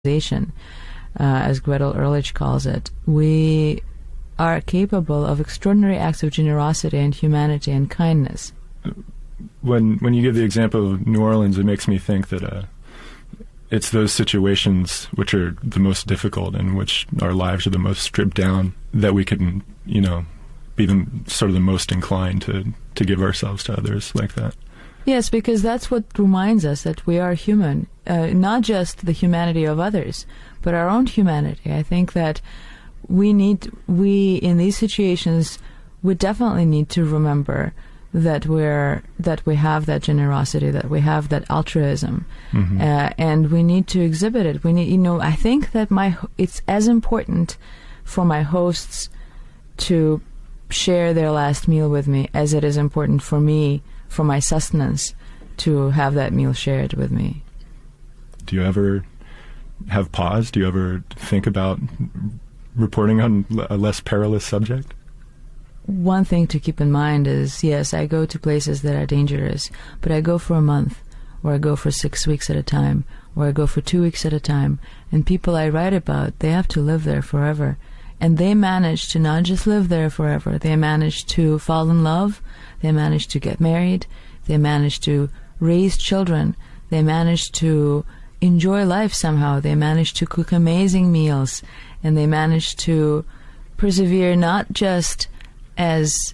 as Gretel Ehrlich calls it, we are capable of extraordinary acts of generosity and humanity and kindness. When you give the example of New Orleans, it makes me think that it's those situations which are the most difficult and which our lives are the most stripped down that we can, be the most inclined to give ourselves to others like that. Yes, because that's what reminds us that we are human, not just the humanity of others, but our own humanity. I think that we in these situations, we definitely need to remember that we have that generosity, that we have that altruism, and we need to exhibit it. We need, I think that it's as important for my hosts to share their last meal with me as it is important for me, for my sustenance, to have that meal shared with me. Do you ever have pause? Do you ever think about reporting on a less perilous subject? One thing to keep in mind is, yes, I go to places that are dangerous, but I go for a month, or I go for 6 weeks at a time, or I go for 2 weeks at a time, and people I write about, they have to live there forever. And they manage to not just live there forever, they manage to fall in love, they manage to get married, they manage to raise children, they manage to enjoy life somehow, they manage to cook amazing meals, and they manage to persevere not just as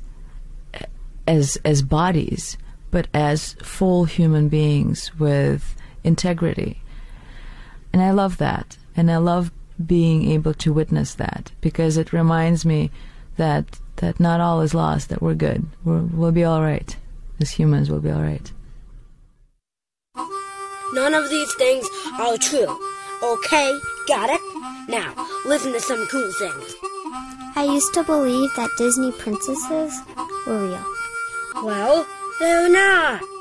bodies, but as full human beings with integrity. And I love that. And I love being able to witness that, because it reminds me that not all is lost, that we're good. We'll be all right. As humans, we'll be all right. None of these things are true. Okay, got it? Now, listen to some cool things. I used to believe that Disney princesses were real. Well, they're not.